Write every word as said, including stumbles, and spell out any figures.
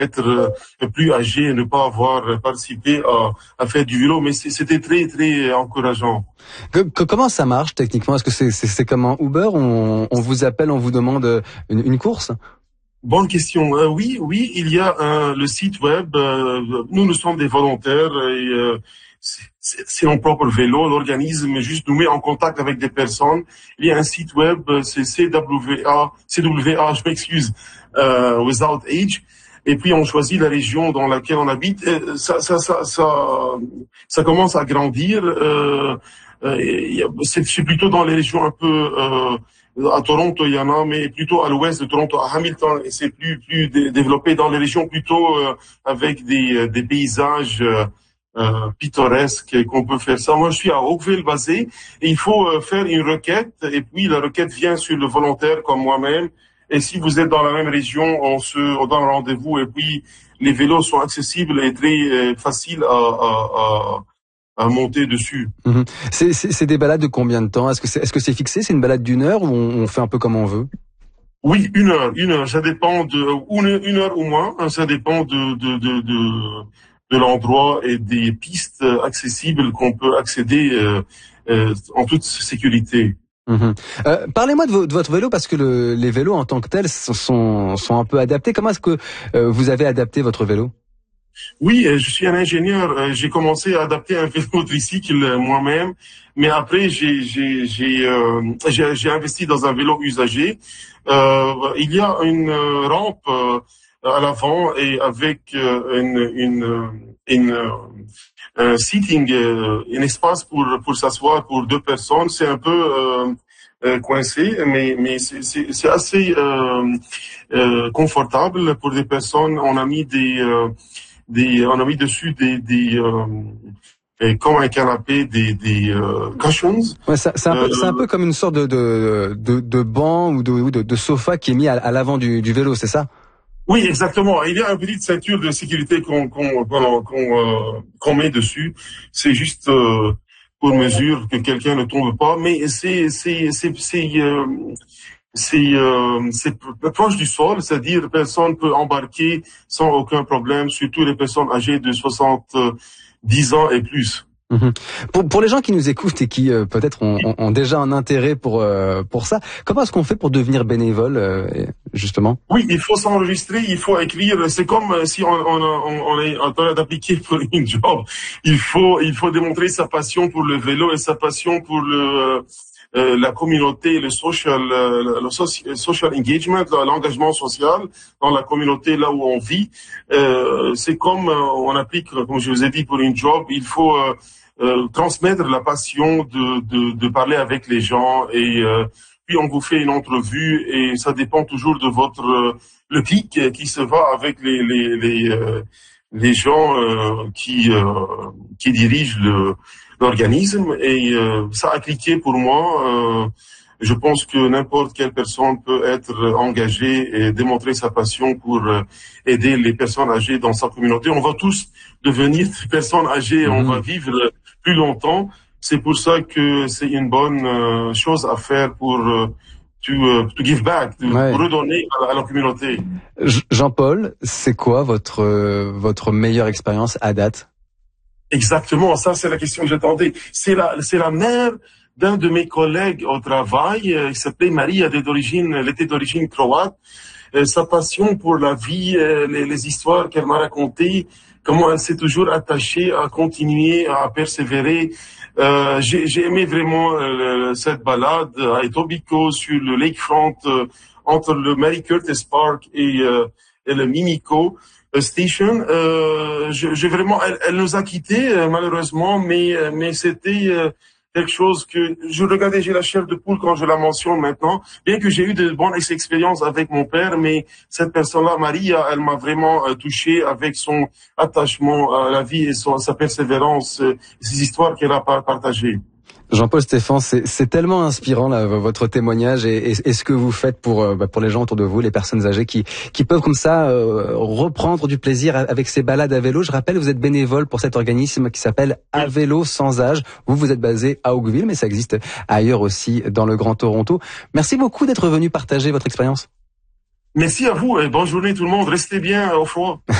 être euh, plus âgé et ne pas avoir participé à, à faire du vélo. Mais c'était très, très encourageant. Que, que, comment ça marche techniquement? Est-ce que c'est, c'est, c'est comme un Uber? On, on vous appelle, on vous demande une, une course? Bonne question. Euh, oui, oui, il y a un, le site web. Euh, nous, nous sommes des volontaires et euh, c'est, c'est mon propre vélo. L'organisme juste nous met en contact avec des personnes. Il y a un site web, c'est C W A, C W A, je m'excuse, euh, Without Age. Et puis on choisit la région dans laquelle on habite. Et ça, ça, ça, ça, ça commence à grandir. Euh, euh, c'est, c'est plutôt dans les régions un peu. Euh, À Toronto, il y en a, mais plutôt à l'ouest de Toronto, à Hamilton, et c'est plus plus dé- développé dans les régions plutôt euh, avec des des paysages euh, euh, pittoresques qu'on peut faire ça. Moi, je suis à Oakville basé, et il faut euh, faire une requête, et puis la requête vient sur le volontaire comme moi-même. Et si vous êtes dans la même région, on se on donne rendez-vous, et puis les vélos sont accessibles et très euh, faciles à, à, à à monter dessus. Mmh. C'est, c'est, c'est des balades de combien de temps? Est-ce que c'est, est-ce que c'est fixé? C'est une balade d'une heure ou on, on fait un peu comme on veut? Oui, une heure, une heure. Ça dépend de une, une heure ou moins. Ça dépend de de de de, de l'endroit et des pistes accessibles qu'on peut accéder euh, euh, en toute sécurité. Mmh. Euh, parlez-moi de, vo- de votre vélo parce que le, les vélos en tant que tels sont sont un peu adaptés. Comment est-ce que euh, vous avez adapté votre vélo? Oui, euh, je suis un ingénieur. Euh, J'ai commencé à adapter un vélo tricycle euh, moi-même, mais après j'ai j'ai j'ai euh, j'ai j'ai investi dans un vélo usagé. Euh, il y a une euh, rampe euh, à l'avant et avec euh, une une une euh, un seating, euh, un espace pour pour s'asseoir pour deux personnes. C'est un peu euh, euh, coincé, mais mais c'est c'est c'est assez euh, euh, confortable pour des personnes. On a mis des euh, des, on a mis dessus des, des euh, comme un canapé, des, des euh, cushions. Ouais, ça, c'est un peu, Euh, c'est un peu comme une sorte de de de, de banc ou de, ou de de sofa qui est mis à, à l'avant du, du vélo, c'est ça? oui, exactement. Il y a une petite ceinture de sécurité qu'on qu'on qu'on, qu'on, euh, qu'on met dessus. C'est juste euh, pour mesure que quelqu'un ne tombe pas, mais c'est c'est c'est c'est euh, c'est euh, c'est proche du sol, c'est-à-dire personne peut embarquer sans aucun problème, surtout les personnes âgées de soixante-dix ans et plus. Mmh. Pour, pour les gens qui nous écoutent et qui euh, peut-être ont, ont, ont déjà un intérêt pour euh, pour ça, comment est-ce qu'on fait pour devenir bénévole euh, justement? Oui, il faut s'enregistrer, il faut écrire. C'est comme euh, si on, on, on, on est en train d'appliquer pour une job. Il faut il faut démontrer sa passion pour le vélo et sa passion pour le euh, la communauté, le social euh, le soci- social engagement, l'engagement social dans la communauté là où on vit. Euh, c'est comme euh, on applique, comme je vous ai dit, pour une job. Il faut euh, euh, transmettre la passion de, de de parler avec les gens et euh, puis on vous fait une entrevue et ça dépend toujours de votre euh, le clic qui se va avec les les les euh, les gens euh, qui euh, qui dirigent le l'organisme et euh, ça a cliqué pour moi. Euh, je pense que n'importe quelle personne peut être engagée et démontrer sa passion pour euh, aider les personnes âgées dans sa communauté. On va tous devenir des personnes âgées, Mmh. on va vivre plus longtemps. C'est pour ça que c'est une bonne euh, chose à faire pour euh, to, uh, to give back, de Ouais. redonner à la, à la communauté. J- Jean-Paul, c'est quoi votre euh, votre meilleure expérience à date? Exactement, ça c'est la question que j'attendais. C'est la c'est la mère d'un de mes collègues au travail, euh, qui s'appelait Maria, elle était d'origine, elle était d'origine croate. Euh, sa passion pour la vie, euh, les, les histoires qu'elle m'a racontées, comment elle s'est toujours attachée à continuer, à persévérer. Euh, j'ai, j'ai aimé vraiment euh, cette balade à Etobicoke sur le lakefront euh, entre le Mary Curtis Park et, euh, et le Mimico Station. Euh, je, j'ai vraiment, elle, elle nous a quittés euh, malheureusement, mais mais c'était euh, quelque chose que je regardais, j'ai la chair de poule quand je la mentionne maintenant. Bien que j'ai eu de bonnes expériences avec mon père, mais cette personne-là, Maria, elle m'a vraiment euh, touché avec son attachement à la vie et son, sa persévérance, euh, ces histoires qu'elle a partagées. Jean-Paul Stéphan, c'est, c'est tellement inspirant là, votre témoignage et, et, et ce que vous faites pour euh, bah, pour les gens autour de vous, les personnes âgées qui qui peuvent comme ça euh, reprendre du plaisir avec ces balades à vélo. Je rappelle, vous êtes bénévole pour cet organisme qui s'appelle À Vélo Sans Âge. Vous vous êtes basé à Oakville, mais ça existe ailleurs aussi dans le Grand Toronto. Merci beaucoup d'être venu partager votre expérience. Merci à vous et bonne journée tout le monde. Restez bien au froid.